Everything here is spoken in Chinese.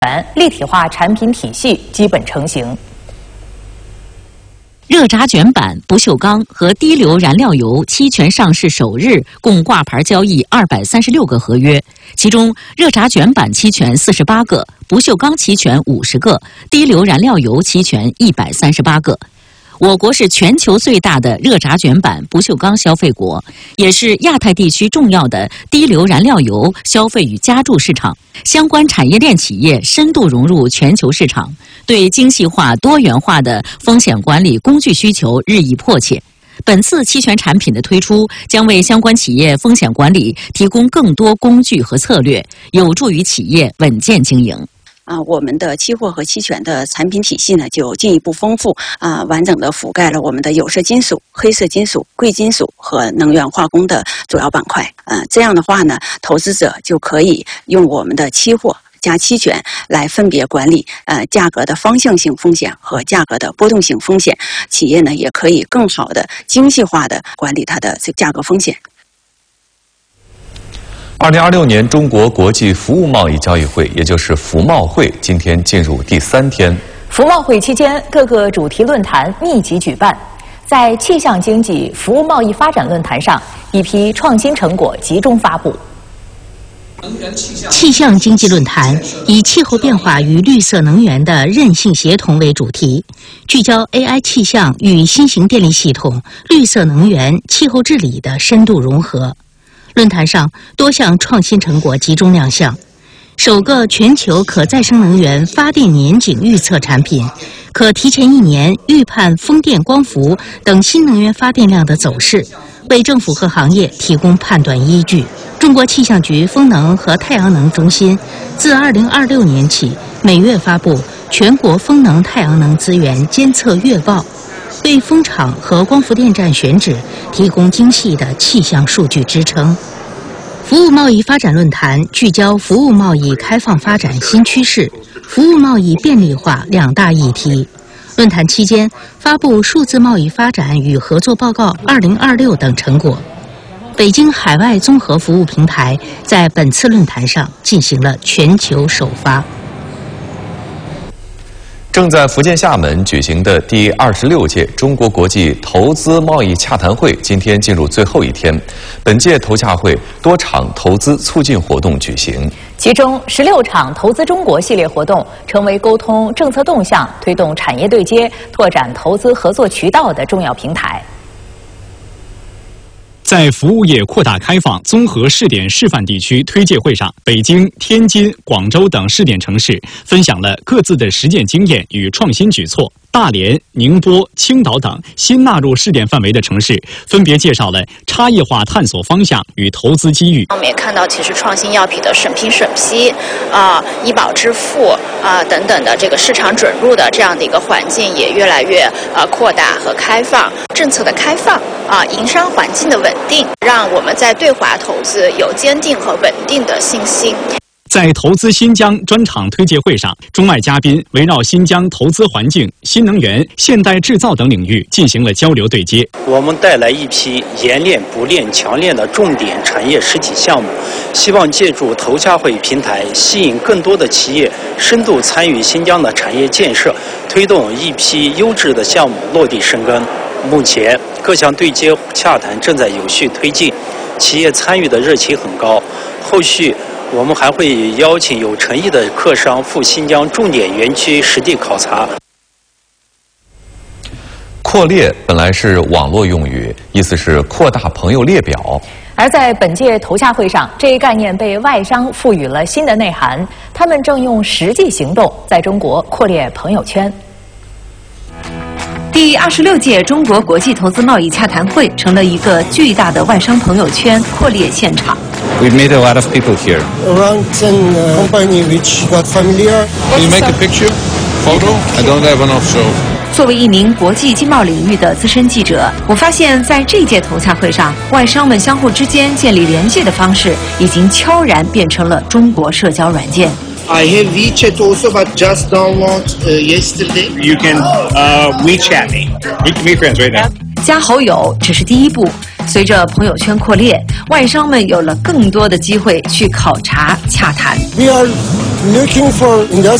立体化产品体系基本成型。 热轧卷板、不锈钢和低硫燃料油期权上市首日，共挂牌交易236个合约，其中热轧卷板期权48个，不锈钢期权50个，低硫燃料油期权138个。我国是全球最大的热轧卷板、不锈钢消费国，也是亚太地区重要的低硫燃料油消费与加注市场。相关产业链企业深度融入全球市场，对精细化、多元化的风险管理工具需求日益迫切。本次期权产品的推出，将为相关企业风险管理提供更多工具和策略，有助于企业稳健经营。 我们的期货和期权的产品体系呢，就进一步丰富，完整的覆盖了我们的有色金属、黑色金属、贵金属和能源化工的主要板块。这样的话呢，投资者就可以用我们的期货加期权来分别管理价格的方向性风险和价格的波动性风险，企业呢也可以更好的精细化的管理它的价格风险。 2026年中国国际服务贸易交易会，也就是服贸会，今天进入第3天。 服贸会期间，各个主题论坛密集举办。在气象经济、服务贸易发展论坛上，一批创新成果集中发布。 气象经济论坛以气候变化与绿色能源的韧性协同为主题，聚焦 AI 气象与新型电力系统、绿色能源、气候治理的深度融合。论坛上多项创新成果集中亮相，首个全球可再生能源发电年景预测产品，可提前1年预判风电、光伏等新能源发电量的走势，为政府和行业提供判断依据。中国气象局风能和太阳能中心自2026年起，每月发布全国风能、太阳能资源监测月报，为风场和光伏电站选址提供精细的气象数据支撑。服务贸易发展论坛聚焦服务贸易开放发展新趋势、服务贸易便利化2大议题。论坛期间发布数字贸易发展与合作报告2026等成果。北京海外综合服务平台在本次论坛上进行了全球首发。 正在福建厦门举行的第26届中国国际投资贸易洽谈会今天进入最后一天。本届投洽会多场投资促进活动举行， 其中16场投资中国系列活动成为沟通政策动向、推动产业对接、拓展投资合作渠道的重要平台。 在服务业扩大开放综合试点示范地区推介会上，北京、天津、广州等试点城市分享了各自的实践经验与创新举措。大连、宁波、青岛等新纳入试点范围的城市，分别介绍了差异化探索方向与投资机遇。 我们也看到，其实创新药品的审批、医保支付等等的这个市场准入的这样的一个环境也越来越扩大和开放。政策的开放营商环境的稳定，让我们在对华投资有坚定和稳定的信心。 在投资新疆专场推介会上，中外嘉宾围绕新疆投资环境、新能源、现代制造等领域进行了交流对接。 我们带来一批研炼、补炼、强炼的重点产业实体项目，希望借助投洽会平台，吸引更多的企业深度参与新疆的产业建设，推动一批优质的项目落地生根。目前，各项对接洽谈正在有序推进，企业参与的热情很高。后续我们还会邀请有诚意的客商赴新疆重点园区实地考察。 扩列本来是网络用语，意思是扩大朋友列表。 而在本届投洽会上，这一概念被外商赋予了新的内涵，他们正用实际行动在中国扩列朋友圈。 第26届中国国际投资贸易洽谈会成了一个巨大的外商朋友圈扩列现场。 We've met a lot of people here. Around 10 companies which got familiar. Can you make a picture? Photo? I don't have enough, so. 作为一名国际经贸领域的资深记者，我发现在这届投洽会上，外商们相互之间建立联系的方式已经悄然变成了中国社交软件。 I have WeChat also, but just download yesterday. You can WeChat me. We can be friends right now. 加好友只是第一步，随着朋友圈扩列，外商们有了更多的机会去考察、洽谈。 We are looking for